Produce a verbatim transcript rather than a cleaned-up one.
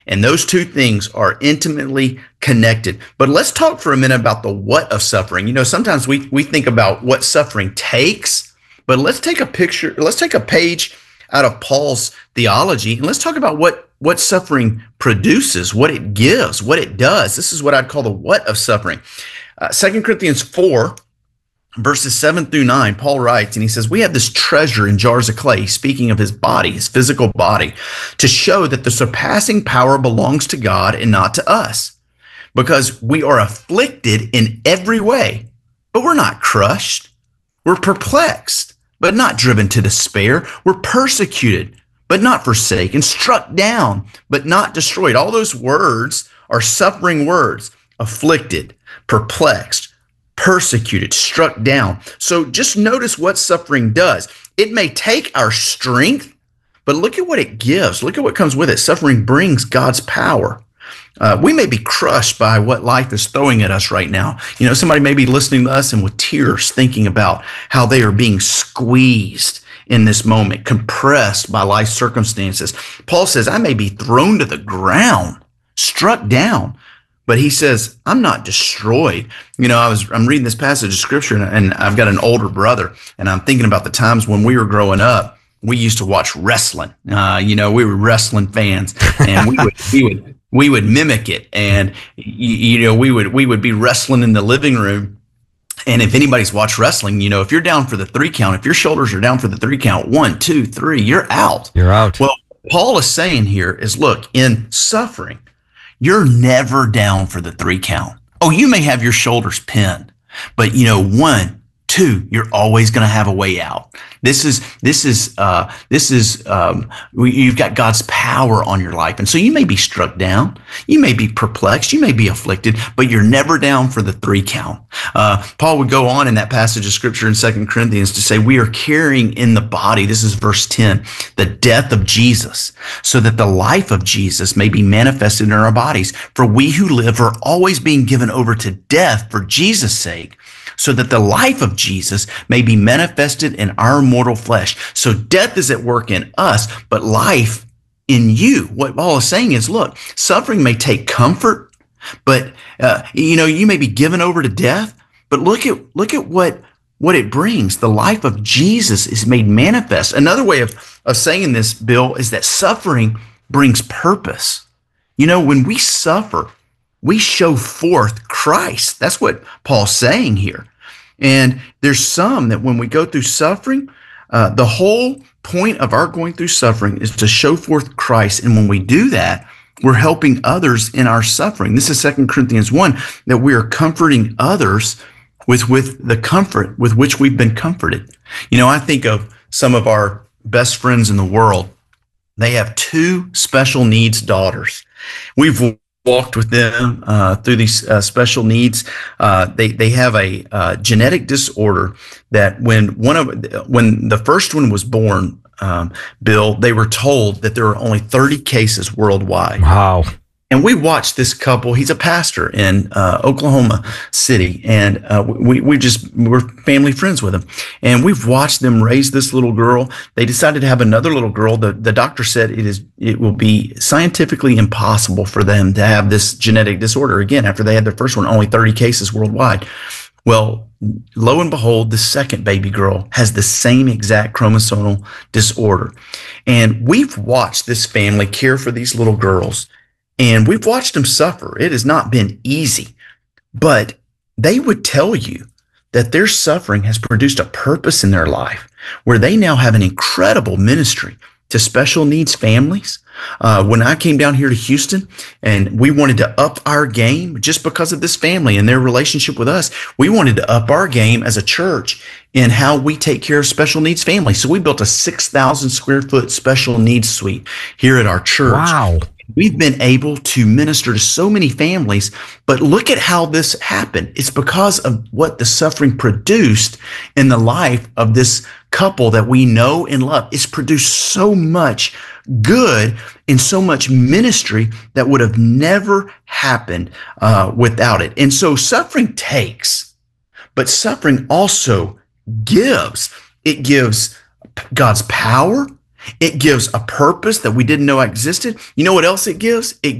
And those two things are intimately connected. But let's talk for a minute about the what of suffering. You know, sometimes we, we think about what suffering takes, but let's take a picture, let's take a page out of Paul's theology, and let's talk about what, what suffering produces, what it gives, what it does. This is what I'd call the what of suffering. Uh, Second Corinthians four, verses seven through nine, Paul writes, and he says, we have this treasure in jars of clay, speaking of his body, his physical body, to show that the surpassing power belongs to God and not to us, because we are afflicted in every way, but we're not crushed. We're perplexed, but not driven to despair. We're persecuted, but not forsaken, struck down, but not destroyed. All those words are suffering words: afflicted, perplexed, persecuted, struck down. So just notice what suffering does. It may take our strength, but look at what it gives. Look at what comes with it. Suffering brings God's power. Uh, we may be crushed by what life is throwing at us right now. You know, somebody may be listening to us and with tears thinking about how they are being squeezed in this moment, compressed by life circumstances. Paul says, I may be thrown to the ground, struck down, but he says, I'm not destroyed. You know, I was, I'm reading this passage of scripture, and, and I've got an older brother, and I'm thinking about the times when we were growing up. We used to watch wrestling. Uh, you know, we were wrestling fans, and we would, we would, we would mimic it. And, you, you know, we would, we would be wrestling in the living room. And if anybody's watched wrestling, you know, if you're down for the three count, if your shoulders are down for the three count, one, two, three, you're out. You're out. Well, Paul is saying here is, look, in suffering, you're never down for the three count. Oh, you may have your shoulders pinned, but you know, one, two, you're always going to have a way out. This is, this is, uh, this is, um, you've got God's power on your life. And so you may be struck down. You may be perplexed. You may be afflicted, but you're never down for the three count. Uh, Paul would go on in that passage of scripture in Second Corinthians to say, we are carrying in the body, this is verse ten, the death of Jesus, so that the life of Jesus may be manifested in our bodies. For we who live are always being given over to death for Jesus' sake, so that the life of Jesus may be manifested in our mortal flesh. So death is at work in us, but life in you. What Paul is saying is, look, suffering may take comfort, but uh, you know, you may be given over to death, but look at look at what what it brings. The life of Jesus is made manifest. Another way of, of saying this, Bill, is that suffering brings purpose. You know, when we suffer, we show forth Christ. That's what Paul's saying here. And there's some that when we go through suffering, uh, the whole point of our going through suffering is to show forth Christ. And when we do that, we're helping others in our suffering. This is Second Corinthians one, that we are comforting others with, with the comfort with which we've been comforted. You know, I think of some of our best friends in the world. They have two special needs daughters. We've walked with them uh, through these uh, special needs. Uh, they they have a uh, genetic disorder that when one of when the first one was born, um, Bill, they were told that there are only thirty cases worldwide. Wow. And we watched this couple. He's a pastor in uh, Oklahoma City, and uh, we we just we're family friends with him. And we've watched them raise this little girl. They decided to have another little girl. The the doctor said it is it will be scientifically impossible for them to have this genetic disorder again after they had their first one. Only thirty cases worldwide. Well, lo and behold, the second baby girl has the same exact chromosomal disorder, and we've watched this family care for these little girls. And we've watched them suffer. It has not been easy, but they would tell you that their suffering has produced a purpose in their life where they now have an incredible ministry to special needs families. Uh, when I came down here to Houston and we wanted to up our game just because of this family and their relationship with us, we wanted to up our game as a church in how we take care of special needs families. So we built a six thousand square foot special needs suite here at our church. Wow. We've been able to minister to so many families, but look at how this happened. It's because of what the suffering produced in the life of this couple that we know and love. It's produced so much good and so much ministry that would have never happened uh, without it. And so suffering takes, but suffering also gives. It gives God's power. It gives a purpose that we didn't know existed. You know what else it gives? It